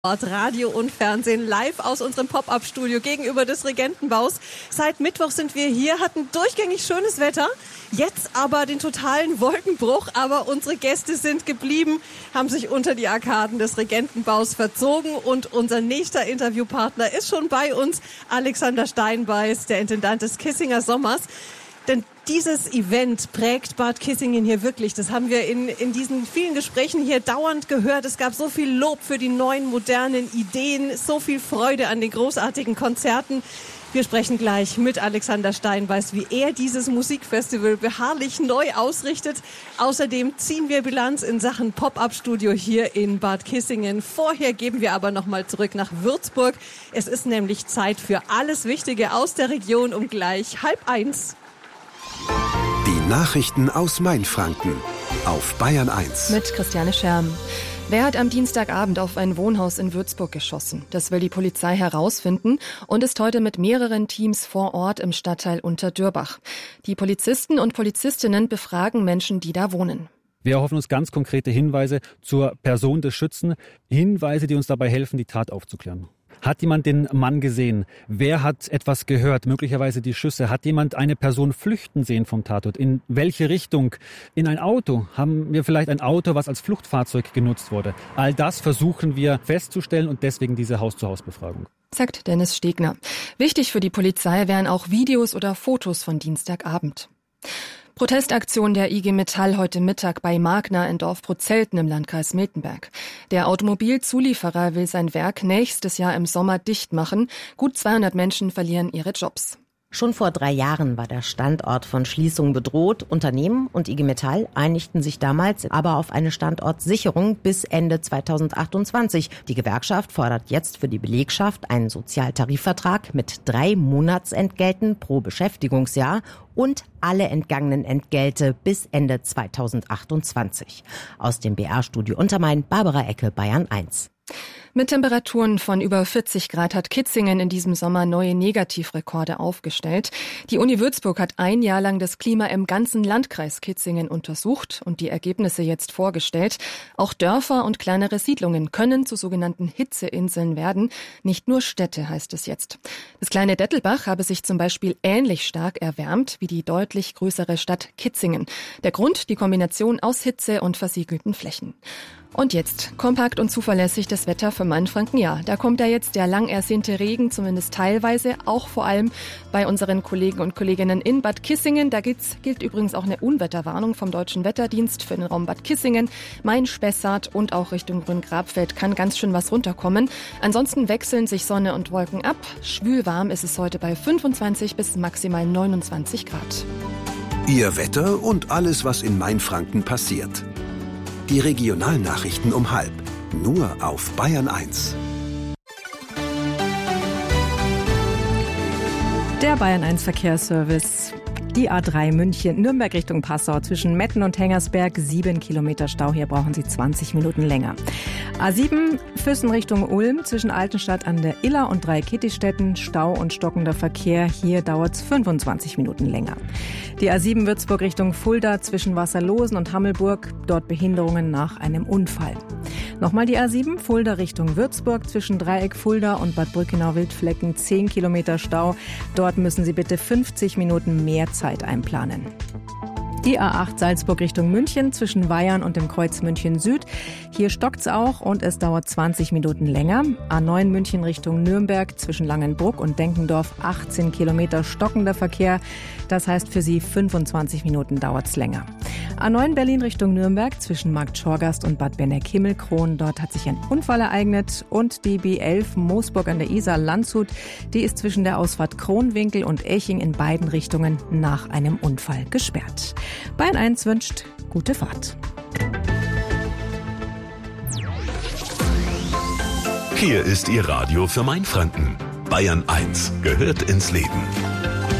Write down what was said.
Radio und Fernsehen live aus unserem Pop-Up-Studio gegenüber des Regentenbaus. Seit Mittwoch sind wir hier, hatten durchgängig schönes Wetter, jetzt aber den totalen Wolkenbruch, aber unsere Gäste sind geblieben, haben sich unter die Arkaden des Regentenbaus verzogen und unser nächster Interviewpartner ist schon bei uns, Alexander Steinbeiß, der Intendant des Kissinger Sommers. Denn dieses Event prägt Bad Kissingen hier wirklich. Das haben wir in diesen vielen Gesprächen hier dauernd gehört. Es gab so viel Lob für die neuen, modernen Ideen, so viel Freude an den großartigen Konzerten. Wir sprechen gleich mit Alexander Steinbeiß, wie er dieses Musikfestival beharrlich neu ausrichtet. Außerdem ziehen wir Bilanz in Sachen Pop-Up-Studio hier in Bad Kissingen. Vorher geben wir aber nochmal zurück nach Würzburg. Es ist nämlich Zeit für alles Wichtige aus der Region um gleich 12:30. Die Nachrichten aus Mainfranken auf Bayern 1. Mit Christiane Scherm. Wer hat am Dienstagabend auf ein Wohnhaus in Würzburg geschossen? Das will die Polizei herausfinden und ist heute mit mehreren Teams vor Ort im Stadtteil Unterdürbach. Die Polizisten und Polizistinnen befragen Menschen, die da wohnen. Wir erhoffen uns ganz konkrete Hinweise zur Person des Schützen, Hinweise, die uns dabei helfen, die Tat aufzuklären. Hat jemand den Mann gesehen? Wer hat etwas gehört? Möglicherweise die Schüsse. Hat jemand eine Person flüchten sehen vom Tatort? In welche Richtung? In ein Auto? Haben wir vielleicht ein Auto, was als Fluchtfahrzeug genutzt wurde? All das versuchen wir festzustellen und deswegen diese Haus-zu-Haus-Befragung. Sagt Dennis Stegner. Wichtig für die Polizei wären auch Videos oder Fotos von Dienstagabend. Protestaktion der IG Metall heute Mittag bei Magna in Dorf-Prozelten im Landkreis Miltenberg. Der Automobilzulieferer will sein Werk nächstes Jahr im Sommer dicht machen. Gut 200 Menschen verlieren ihre Jobs. Schon vor 3 Jahren war der Standort von Schließung bedroht. Unternehmen und IG Metall einigten sich damals aber auf eine Standortsicherung bis Ende 2028. Die Gewerkschaft fordert jetzt für die Belegschaft einen Sozialtarifvertrag mit 3 Monatsentgelten pro Beschäftigungsjahr und alle entgangenen Entgelte bis Ende 2028. Aus dem BR-Studio Untermain, Barbara Ecke, Bayern 1. Mit Temperaturen von über 40 Grad hat Kitzingen in diesem Sommer neue Negativrekorde aufgestellt. Die Uni Würzburg hat ein Jahr lang das Klima im ganzen Landkreis Kitzingen untersucht und die Ergebnisse jetzt vorgestellt. Auch Dörfer und kleinere Siedlungen können zu sogenannten Hitzeinseln werden. Nicht nur Städte, heißt es jetzt. Das kleine Dettelbach habe sich zum Beispiel ähnlich stark erwärmt wie die deutlich größere Stadt Kitzingen. Der Grund, die Kombination aus Hitze und versiegelten Flächen. Und jetzt kompakt und zuverlässig das Wetter für Mainfranken. Ja, da kommt ja jetzt der lang ersehnte Regen, zumindest teilweise, auch vor allem bei unseren Kollegen und Kolleginnen in Bad Kissingen. Da gilt übrigens auch eine Unwetterwarnung vom Deutschen Wetterdienst für den Raum Bad Kissingen. Main-Spessart und auch Richtung Grün-Grabfeld kann ganz schön was runterkommen. Ansonsten wechseln sich Sonne und Wolken ab. Schwülwarm ist es heute bei 25 bis maximal 29 Grad. Ihr Wetter und alles, was in Mainfranken passiert. Die Regionalnachrichten um 12:30, nur auf Bayern 1. Der Bayern 1 Verkehrsservice. Die A3 München, Nürnberg Richtung Passau zwischen Metten und Hengersberg, 7 Kilometer Stau. Hier brauchen Sie 20 Minuten länger. A7 Füssen Richtung Ulm zwischen Altenstadt an der Iller und Dreikittistetten, Stau und stockender Verkehr. Hier dauert es 25 Minuten länger. Die A7 Würzburg Richtung Fulda zwischen Wasserlosen und Hammelburg, dort Behinderungen nach einem Unfall. Nochmal die A7 Fulda Richtung Würzburg zwischen Dreieck Fulda und Bad Brückenau-Wildflecken, 10 Kilometer Stau. Dort müssen Sie bitte 50 Minuten mehr Zeit einplanen. Die A8 Salzburg Richtung München zwischen Weyarn und dem Kreuz München Süd. Hier stockt's auch und es dauert 20 Minuten länger. A9 München Richtung Nürnberg zwischen Langenbruck und Denkendorf, 18 Kilometer stockender Verkehr. Das heißt für Sie 25 Minuten dauert's länger. A9 Berlin Richtung Nürnberg zwischen Markt Schorgast und Bad Benneck-Himmelkron. Dort hat sich ein Unfall ereignet. Und die B11 Moosburg an der Isar Landshut, die ist zwischen der Ausfahrt Kronwinkel und Eching in beiden Richtungen nach einem Unfall gesperrt. Bayern 1 wünscht gute Fahrt. Hier ist Ihr Radio für Mainfranken. Bayern 1 gehört ins Leben.